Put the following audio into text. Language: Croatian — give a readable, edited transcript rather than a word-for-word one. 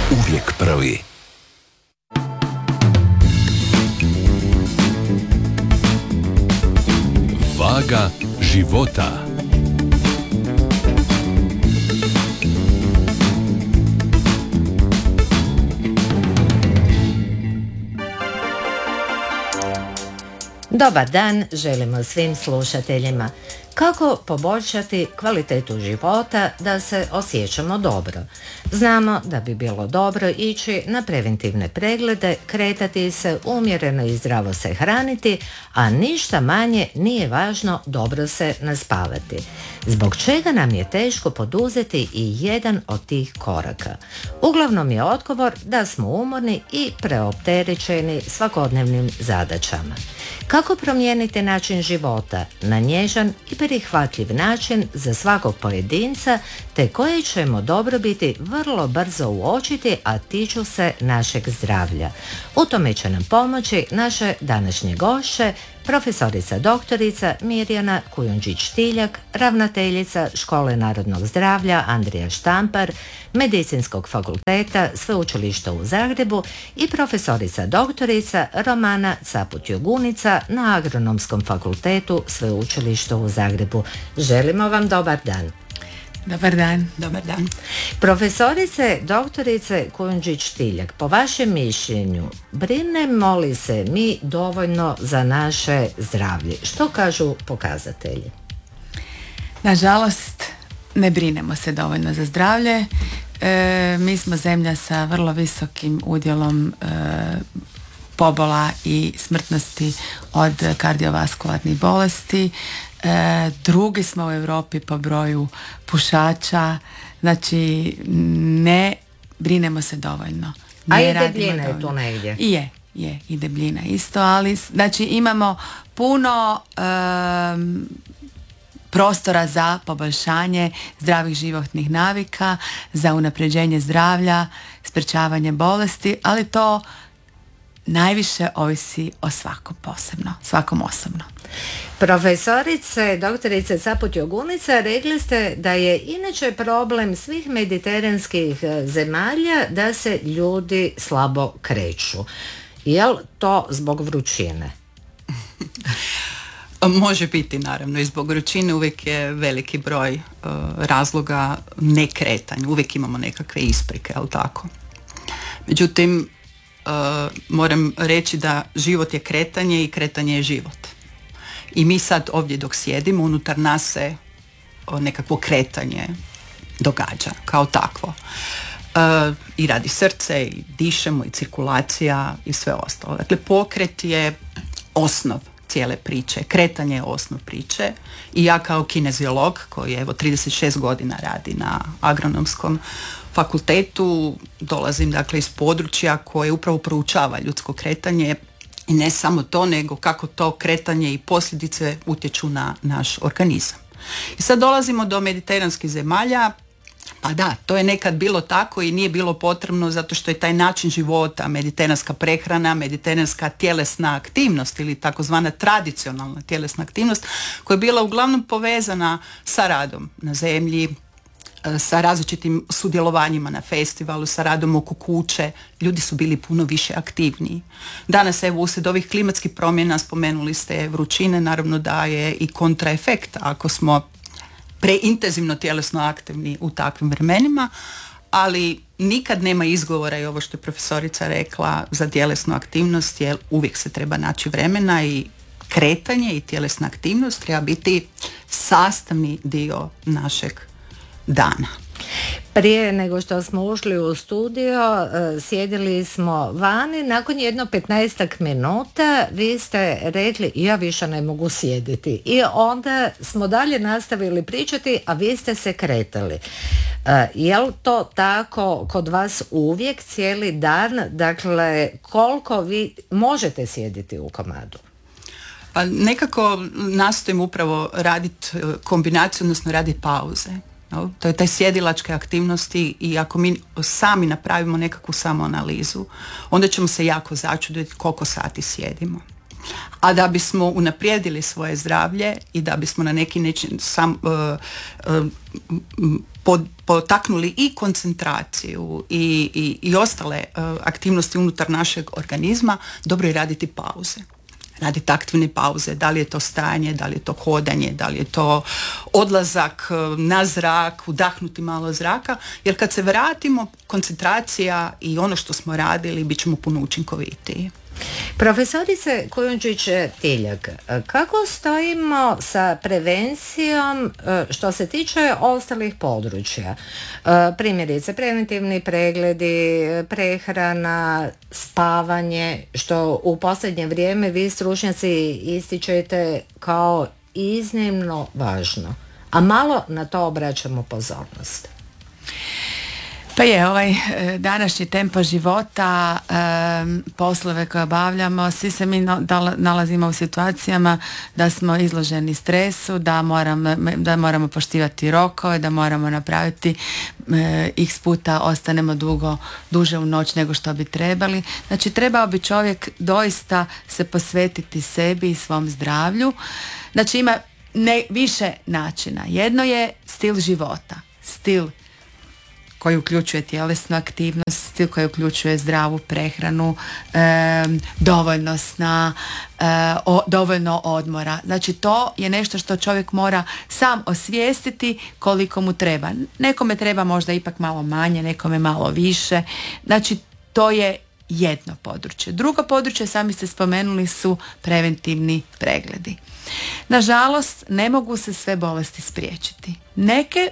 Uvijek prvi. Vaga života. Dobar dan želimo svim slušateljima. Kako poboljšati kvalitetu života da se osjećamo dobro? Znamo da bi bilo dobro ići na preventivne preglede, kretati se, umjereno i zdravo se hraniti, a ništa manje nije važno dobro se naspavati. Zbog čega nam je teško poduzeti i jedan od tih koraka? Uglavnom je odgovor da smo umorni i preopterećeni svakodnevnim zadaćama. Kako promijeniti način života na nježan i prihvatljiv način za svakog pojedinca, te koje ćemo dobrobiti vrlo brzo uočiti, a tiču se našeg zdravlja? U tome će nam pomoći naše današnje gošće, profesorica doktorica Mirjana Kujundžić-Tiljak, ravnateljica Škole narodnog zdravlja Andrija Štampar, Medicinskog fakulteta Sveučilišta u Zagrebu i profesorica doktorica Romana Caput-Jogunica na Agronomskom fakultetu Sveučilišta u Zagrebu. Želimo vam dobar dan. Dobar dan. Dobar dan. Profesorice, doktorice Kujundžić-Tiljak, po vašem mišljenju, brinemo li se mi dovoljno za naše zdravlje? Što kažu pokazatelji? Nažalost, ne brinemo se dovoljno za zdravlje. Mi smo zemlja sa vrlo visokim udjelom pobola i smrtnosti od kardiovaskularnih bolesti. Drugi smo u Europi po broju pušača, znači ne brinemo se dovoljno. A i debljina je tu negdje. Je i debljina isto, ali znači imamo puno prostora za poboljšanje zdravih životnih navika, za unapređenje zdravlja, sprečavanje bolesti, ali to najviše ovisi o svakom posebno, svakom osobno. Profesorice, doktorice Caput-Jogunica, rekli ste da je inače problem svih mediteranskih zemalja da se ljudi slabo kreću. Je li to zbog vrućine? Može biti, naravno, i zbog vrućine uvijek je veliki broj razloga nekretanja. Uvijek imamo nekakve isprike, jel tako? Međutim, moram reći da život je kretanje i kretanje je život. I mi sad ovdje dok sjedimo, unutar nas se nekakvo kretanje događa kao takvo. I radi srce, i dišemo, i cirkulacija, i sve ostalo. Dakle, pokret je osnov cijele priče, kretanje je osnov priče. I ja kao kineziolog, koji evo 36 godina radi na Agronomskom fakultetu, dolazim dakle iz područja koje upravo proučava ljudsko kretanje i ne samo to, nego kako to kretanje i posljedice utječu na naš organizam. I sad dolazimo do mediteranskih zemalja. Pa da, to je nekad bilo tako i nije bilo potrebno zato što je taj način života, mediteranska prehrana, mediteranska tjelesna aktivnost ili takozvana tradicionalna tjelesna aktivnost koja je bila uglavnom povezana sa radom na zemlji, sa različitim sudjelovanjima na festivalu, sa radom oko kuće. Ljudi su bili puno više aktivniji. Danas evo uslijed ovih klimatskih promjena, spomenuli ste vrućine, naravno da je i kontraefekt ako smo preintenzivno tjelesno aktivni u takvim vremenima, ali nikad nema izgovora, i ovo što je profesorica rekla, za tjelesnu aktivnost, jer uvijek se treba naći vremena i kretanje i tjelesna aktivnost treba biti sastavni dio našeg dana. Prije nego što smo ušli u studio, sjedili smo vani, nakon jedno 15 minuta vi ste rekli ja više ne mogu sjediti i onda smo dalje nastavili pričati, a vi ste se kretali. Je li to tako kod vas uvijek cijeli dan? Dakle, koliko vi možete sjediti u komadu? Pa nekako nastojim upravo raditi kombinaciju, odnosno raditi pauze. No, to je taj sjedilačke aktivnosti i ako mi sami napravimo nekakvu samoanalizu, onda ćemo se jako začuditi koliko sati sjedimo. A da bismo unaprijedili svoje zdravlje i da bismo na neki način potaknuli i koncentraciju i ostale aktivnosti unutar našeg organizma, dobro je raditi pauze. Raditi aktivne pauze, da li je to stajanje, da li je to hodanje, da li je to odlazak na zrak, udahnuti malo zraka, jer kad se vratimo, koncentracija i ono što smo radili bit ćemo puno učinkovitiji. Profesorice Kujundžić-Tiljak, kako stojimo sa prevencijom što se tiče ostalih područja? Primjerice, preventivni pregledi, prehrana, spavanje, što u posljednje vrijeme vi stručnjaci ističete kao iznimno važno, a malo na to obraćamo pozornost. Pa je, ovaj današnji tempo života, poslove koje obavljamo, svi se mi nalazimo u situacijama da smo izloženi stresu, da moramo poštivati rokove, da moramo napraviti x puta ostanemo duže u noć nego što bi trebali. Znači, trebao bi čovjek doista se posvetiti sebi i svom zdravlju. Znači, ima više načina. Jedno je stil života, stil koji uključuje tjelesnu aktivnost, stil koji uključuje zdravu prehranu, dovoljno sna, dovoljno odmora. Znači, to je nešto što čovjek mora sam osvijestiti koliko mu treba. Nekome treba možda ipak malo manje, nekome malo više. Znači, to je jedno područje. Drugo područje, sami ste spomenuli, su preventivni pregledi. Nažalost, ne mogu se sve bolesti spriječiti. Neke